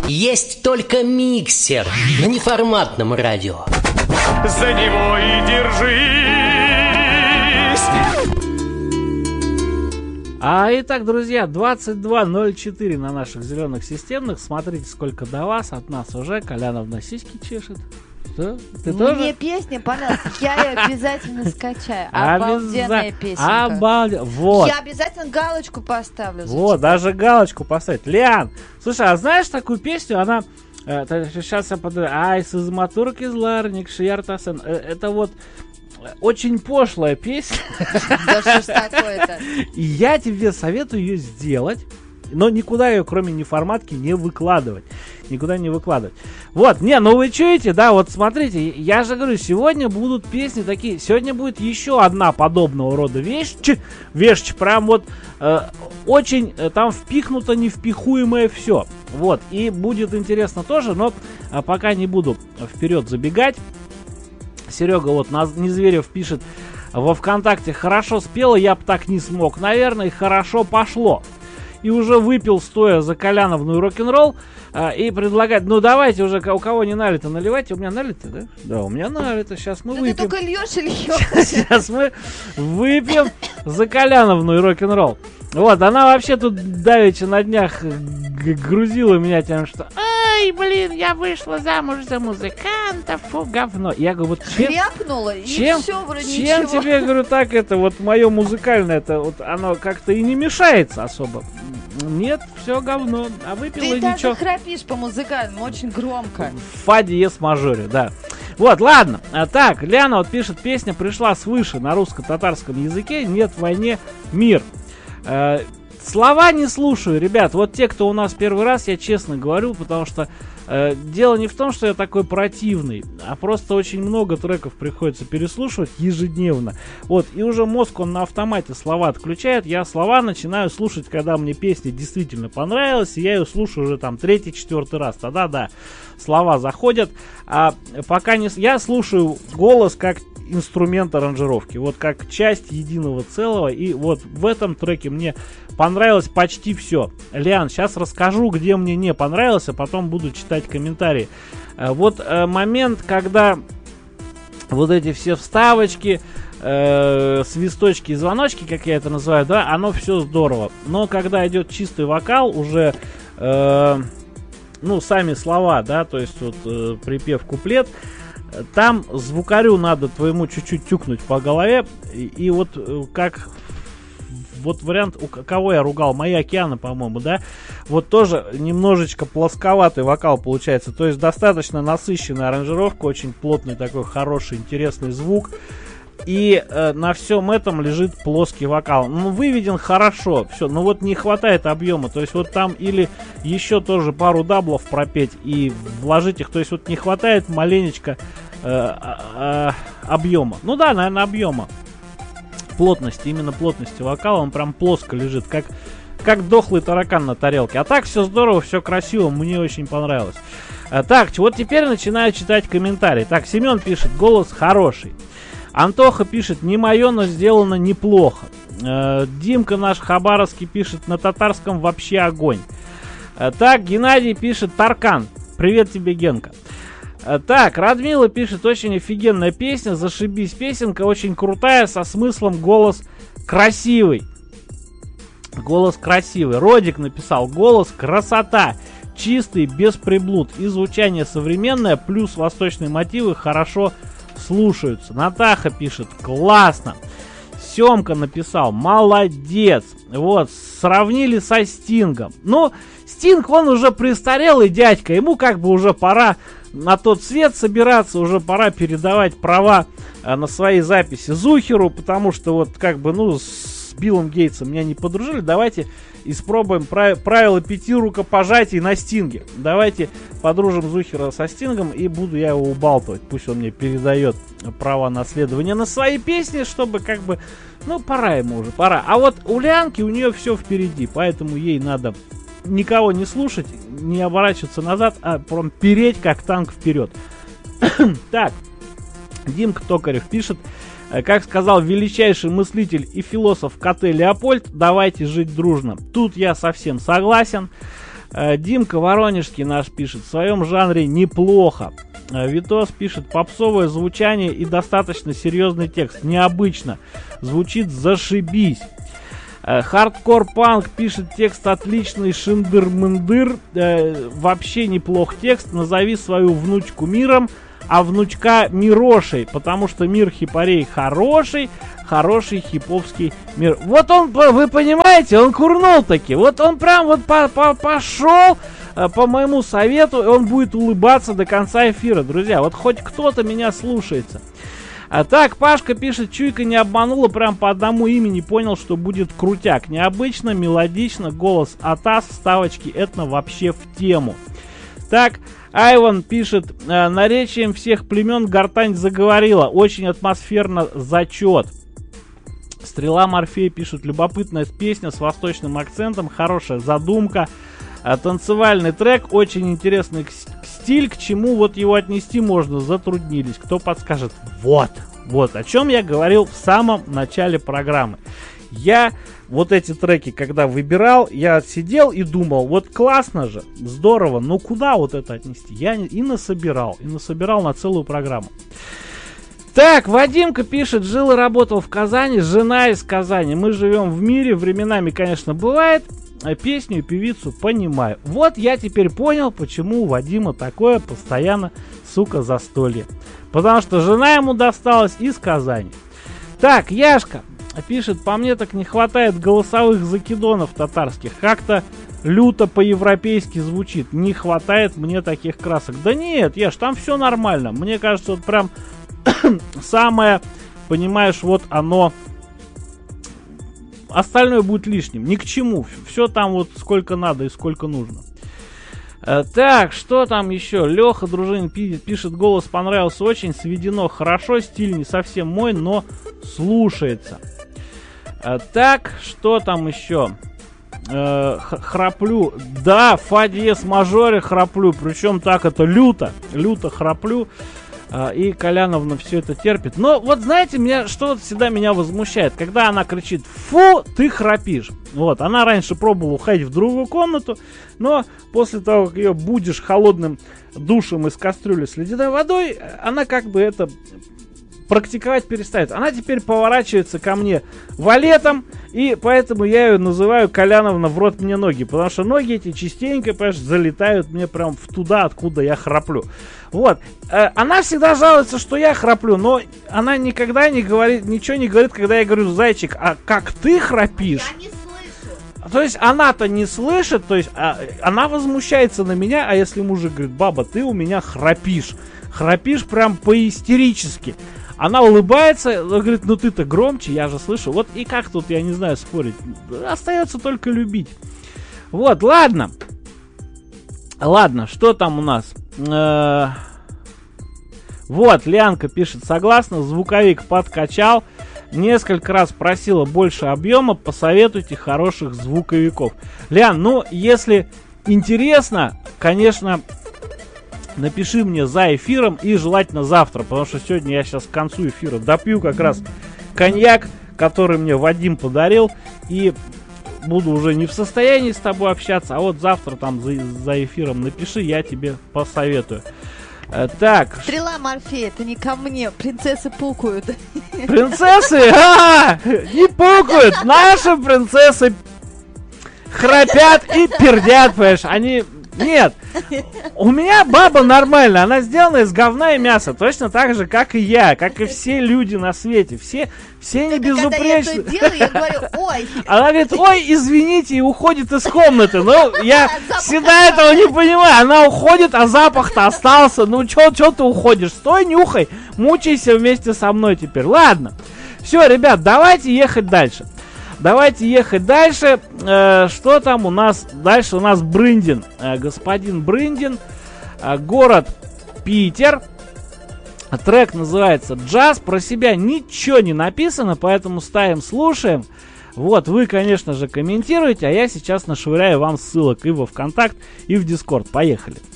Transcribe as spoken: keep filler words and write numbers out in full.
Есть только миксер на неформатном радио. За него и держись. А итак, друзья, двадцать два ноль четыре на наших зеленых системных. Смотрите, сколько до вас. От нас уже Коляновна сиськи чешет. Что? Ты Мне тоже? песня понравилась. Я ее обязательно скачаю. Обалденная песенка. Обалденная. Вот. Я обязательно галочку поставлю. Вот, даже галочку поставить. Лян, слушай, а знаешь такую песню? Она... Э, сейчас я подумаю. Ай, сызматурки зларник, шияртасен. Э, это вот очень пошлая песня. Да что ж такое-то? И я тебе советую ее сделать. Но никуда ее, кроме неформатки, не выкладывать. Никуда не выкладывать. Вот, не, ну вы чуете, да, вот смотрите, я же говорю, сегодня будут песни такие, сегодня будет еще одна подобного рода вещь, вещь, прям вот э, очень э, там впихнуто невпихуемое все. Вот, и будет интересно тоже, но э, пока не буду вперед забегать. Серега вот на, Незверев пишет во ВКонтакте: хорошо спела, я бы так не смог, наверное, хорошо пошло. И уже выпил, стоя за Коляновну и рок-н-ролл, а, и предлагает, ну давайте уже, у кого не налито, наливайте. У меня налито, да? Да, у меня налито, сейчас мы да выпьем. Ты только льешь и льешь. Сейчас мы выпьем за Коляновну и рок-н-ролл. Вот, она вообще тут давеча на днях грузила меня тем, что ай, блин, я вышла замуж за музыканта, фу, говно. Я говорю, вот чем... Хряпнула, и чем, все, вроде чем ничего. тебе, говорю, так это, вот мое музыкальное, это вот оно как-то и не мешается особо. Нет, все говно. А выпила Ты ничего. даже храпишь по музыкальному, очень громко. В фа диез мажоре, да. Вот, ладно. А так, Ляна вот пишет, песня пришла свыше на русско-татарском языке. Нет в войне мир. Э, слова не слушаю, ребят. Вот те, кто у нас первый раз, я честно говорю, потому что э, дело не в том, что я такой противный, а просто очень много треков приходится переслушивать ежедневно. Вот, и уже мозг, он на автомате слова отключает. Я слова начинаю слушать, когда мне песня действительно понравилась, и я ее слушаю уже там третий, четвертый раз. Тогда, да, слова заходят. А пока не... Я слушаю голос как инструмент аранжировки, вот как часть единого целого, и вот в этом треке мне понравилось почти все. Лиан, сейчас расскажу, где мне не понравилось, а потом буду читать комментарии. Вот э, момент, когда вот эти все вставочки, э, свисточки и звоночки, как я это называю, да, оно все здорово. Но когда идет чистый вокал, уже э, ну, сами слова, да, то есть вот э, припев, куплет, там звукарю надо твоему чуть-чуть тюкнуть по голове. И, и вот как вот вариант, у кого я ругал, «Мои океаны», по-моему, да, вот тоже немножечко плосковатый вокал получается. То есть достаточно насыщенная аранжировка, очень плотный такой хороший интересный звук. И э, на всем этом лежит плоский вокал. Ну, выведен хорошо, все, но вот не хватает объема. То есть вот там или еще тоже пару даблов пропеть и вложить их. То есть вот не хватает маленечко э, э, объема. Ну да, наверное, объема. Плотности, именно плотности вокала. Он прям плоско лежит, как, как дохлый таракан на тарелке. А так все здорово, все красиво, мне очень понравилось. А, так, вот теперь начинаю читать комментарии. Так, Семен пишет: голос хороший. Антоха пишет: не мое, но сделано неплохо. Э, Димка наш хабаровский пишет: на татарском вообще огонь. Э, так, Геннадий пишет: Таркан. Привет тебе, Генка. Э, так, Радмила пишет: очень офигенная песня, зашибись песенка, очень крутая, со смыслом, голос красивый. Голос красивый. Родик написал: голос красота. Чистый, без приблуд. И звучание современное, плюс восточные мотивы хорошо слушаются. Натаха пишет: классно. Семка написал: молодец. Вот, сравнили со Стингом. Ну, Стинг, он уже престарелый дядька. Ему как бы уже пора на тот свет собираться. Уже пора передавать права а, на свои записи Зухеру. Потому что вот как бы, ну, с Биллом Гейтсом меня не подружили. Давайте испробуем прав- правила пяти рукопожатий на Стинге. Давайте подружим Зухера со Стингом, и буду я его убалтывать. Пусть он мне передает права наследования на свои песни, чтобы как бы, ну, пора ему уже, пора. А вот у Лянки, у нее все впереди, поэтому ей надо никого не слушать, не оборачиваться назад, а прям переть как танк вперед. Так, Димка Токарев пишет: как сказал величайший мыслитель и философ КТ Леопольд, давайте жить дружно. Тут я совсем согласен. Э, Димка Воронежский наш пишет, в своем жанре неплохо. Э, Витос пишет, попсовое звучание и достаточно серьезный текст. Необычно. Звучит зашибись. Хардкор Панк пишет, текст отличный, шиндыр-мындыр, э, вообще неплох текст, назови свою внучку Миром, а внучка Мирошей, потому что мир хипарей хороший, хороший хиповский мир. Вот он, вы понимаете, он курнул таки, вот он прям вот по -по пошел э, по моему совету, и он будет улыбаться до конца эфира, друзья, вот хоть кто-то меня слушается. А так, Пашка пишет, чуйка не обманула, прям по одному имени понял, что будет крутяк. Необычно, мелодично, голос Атас, вставочки, это вообще в тему. Так, Айван пишет, наречием всех племен гортань заговорила, очень атмосферно, зачет. Стрела Морфея пишет, любопытная песня с восточным акцентом, хорошая задумка. Танцевальный трек, очень интересный стиль, к чему вот его отнести можно, затруднились. Кто подскажет? Вот, вот о чем я говорил в самом начале программы. Я вот эти треки, когда выбирал, я сидел и думал, вот классно же, здорово, но куда вот это отнести? Я и насобирал, и насобирал на целую программу. Так, Вадимка пишет, жил и работал в Казани, жена из Казани. Мы живем в мире, временами, конечно, бывает. Песню и певицу понимаю. Вот я теперь понял, почему у Вадима такое постоянно, сука, застолье. Потому что жена ему досталась из Казани. Так, Яшка пишет, по мне так не хватает голосовых закидонов татарских. Как-то люто по-европейски звучит. Не хватает мне таких красок. Да нет, Яш, там все нормально. Мне кажется, вот прям самое, понимаешь, вот оно... Остальное будет лишним, ни к чему. Все там вот сколько надо и сколько нужно. э, Так, что там еще? Леха Дружинин пишет, голос понравился очень, сведено хорошо, стиль не совсем мой, но слушается. э, Так, что там еще? э, Храплю. Да, фа диез мажоре храплю. Причем так это люто. Люто храплю. И Коляновна все это терпит. Но вот знаете, меня что всегда меня возмущает, когда она кричит: фу, ты храпишь. Вот, она раньше пробовала уходить в другую комнату, но после того, как ее будешь холодным душем из кастрюли с ледяной водой, она как бы это практиковать перестает. Она теперь поворачивается ко мне валетом, и поэтому я ее называю Коляновна в рот мне ноги, потому что ноги эти частенько, понимаешь, залетают мне прям в туда, откуда я храплю. Вот. Она всегда жалуется, что я храплю, но она никогда не говорит, ничего не говорит, когда я говорю: зайчик, а как ты храпишь? Я не слышу. То есть она-то не слышит, то есть а, она возмущается на меня, а если мужик говорит: баба, ты у меня храпишь, храпишь прям по-истерически. Она улыбается, говорит: ну ты-то громче, я же слышу. Вот и как тут, я не знаю, спорить. Остается только любить. Вот, ладно. Ладно, что там у нас? Э-э- вот, Лянка пишет: согласна, звуковик подкачал. Несколько раз просила больше объема, посоветуйте хороших звуковиков. Лян, ну, если интересно, конечно... Напиши мне за эфиром и желательно завтра, потому что сегодня я сейчас к концу эфира допью как раз коньяк, который мне Вадим подарил, и буду уже не в состоянии с тобой общаться, а вот завтра там за, за эфиром напиши, я тебе посоветую. Э, так. Стрела Морфея, это не ко мне, принцессы пукают. Принцессы? А, не пукают, наши принцессы храпят и пердят, понимаешь, они... Нет, у меня баба нормальная, она сделана из говна и мяса, точно так же, как и я, как и все люди на свете, все, все не безупречны. Когда я это делаю, я говорю: ой. Она говорит: ой, извините, и уходит из комнаты. Ну, я всегда этого не понимаю, она уходит, а запах-то остался, ну, чё, чё ты уходишь, стой, нюхай, мучайся вместе со мной теперь. Ладно, все, ребят, давайте ехать дальше. Давайте ехать дальше. Э, что там у нас? Дальше у нас Брындин. Э, господин Брындин. Э, город Питер. Трек называется «Джаз». Про себя ничего не написано, поэтому ставим, слушаем. Вот, вы, конечно же, комментируете, а я сейчас нашвыряю вам ссылок и во ВКонтакт, и в Дискорд. Поехали.